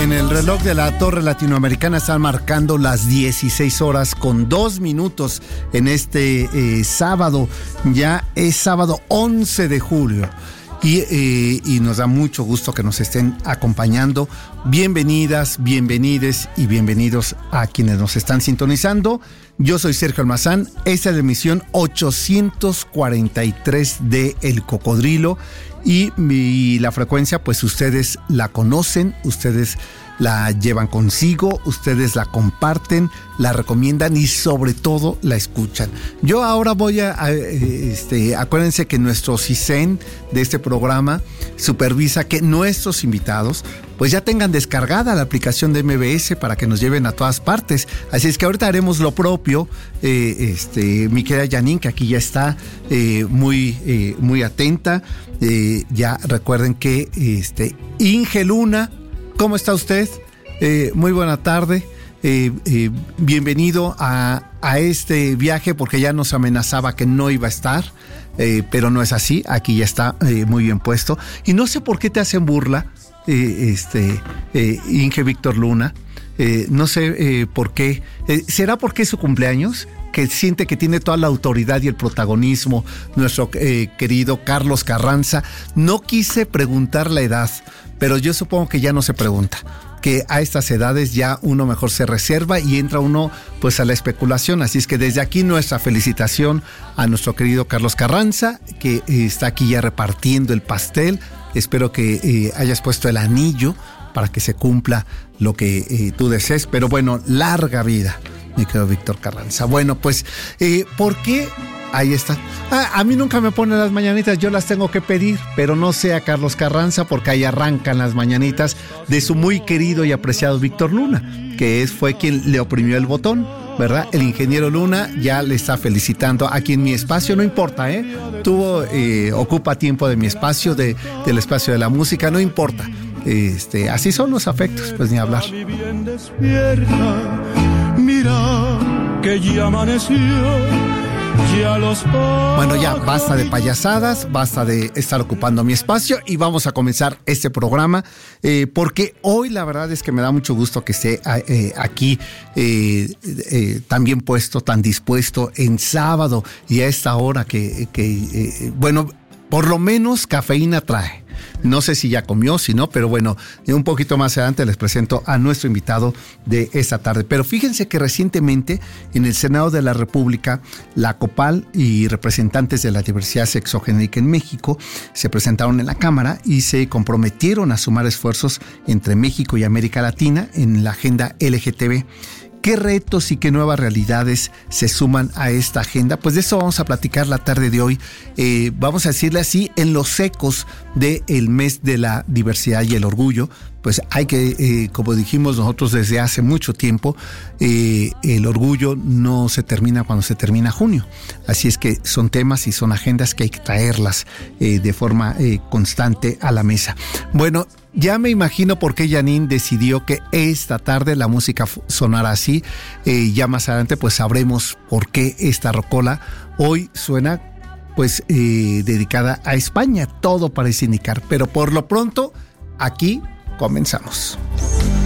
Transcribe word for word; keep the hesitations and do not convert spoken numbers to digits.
En el reloj de la Torre Latinoamericana están marcando las dieciséis horas con dos minutos en este eh, sábado. Ya es sábado once de julio. Y, eh, y nos da mucho gusto que nos estén acompañando. Bienvenidas, bienvenides y bienvenidos a quienes nos están sintonizando. Yo soy Sergio Almazán. Esta es la emisión ochocientos cuarenta y tres de El Cocodrilo. Y, y la frecuencia, pues ustedes la conocen, ustedes la llevan consigo, ustedes la comparten, la recomiendan y sobre todo la escuchan. Yo ahora voy a, a este, acuérdense que nuestro CISEN de este programa supervisa que nuestros invitados pues ya tengan descargada la aplicación de M B S para que nos lleven a todas partes. Así es que ahorita haremos lo propio. Eh, este, mi querida Janine, que aquí ya está eh, muy, eh, muy atenta. Eh, ya recuerden que este, Inge Luna, ¿cómo está usted? Eh, muy buena tarde. Eh, eh, bienvenido a, a este viaje, porque ya nos amenazaba que no iba a estar, eh, pero no es así. Aquí ya está eh, muy bien puesto. Y no sé por qué te hacen burla, eh, este, eh, Inge Víctor Luna. Eh, no sé eh, por qué. Eh, ¿Será porque es su cumpleaños? Que siente que tiene toda la autoridad y el protagonismo nuestro eh, querido Carlos Carranza. No quise preguntar la edad, pero yo supongo que ya no se pregunta, que a estas edades ya uno mejor se reserva y entra uno pues a la especulación. Así es que desde aquí nuestra felicitación a nuestro querido Carlos Carranza, que eh, está aquí ya repartiendo el pastel. Espero que eh, hayas puesto el anillo para que se cumpla lo que eh, tú desees, pero bueno, larga vida, mi querido Víctor Carranza. Bueno, pues, eh, ¿por qué? Ahí está. Ah, a mí nunca me ponen las mañanitas, yo las tengo que pedir, pero no sé a Carlos Carranza, porque ahí arrancan las mañanitas de su muy querido y apreciado Víctor Luna, que es, fue quien le oprimió el botón, ¿verdad? El ingeniero Luna ya le está felicitando aquí en mi espacio, no importa, ¿eh? Tuvo, eh, ocupa tiempo de mi espacio, de, del espacio de la música, no importa. Este, así son los afectos, pues ni hablar. Mira que ya amaneció, ya los... Bueno, ya basta de payasadas, basta de estar ocupando mi espacio y vamos a comenzar este programa, eh, porque hoy la verdad es que me da mucho gusto que esté eh, aquí eh, eh, tan bien puesto, tan dispuesto en sábado y a esta hora que, que eh, bueno, por lo menos cafeína trae. No sé si ya comió, si no, pero bueno, un poquito más adelante les presento a nuestro invitado de esta tarde. Pero fíjense que recientemente en el Senado de la República, la COPAL y representantes de la diversidad sexogenérica en México se presentaron en la Cámara y se comprometieron a sumar esfuerzos entre México y América Latina en la agenda L G T B. ¿Qué retos y qué nuevas realidades se suman a esta agenda? Pues de eso vamos a platicar la tarde de hoy. Eh, vamos a decirle así, en los ecos del mes de la diversidad y el orgullo, pues hay que, eh, como dijimos nosotros desde hace mucho tiempo, eh, el orgullo no se termina cuando se termina junio. Así es que son temas y son agendas que hay que traerlas eh, de forma eh, constante a la mesa. Bueno, ya me imagino por qué Janine decidió que esta tarde la música sonara así. Eh, ya más adelante pues sabremos por qué esta rocola hoy suena pues eh, dedicada a España. Todo parece indicar, pero por lo pronto aquí comenzamos.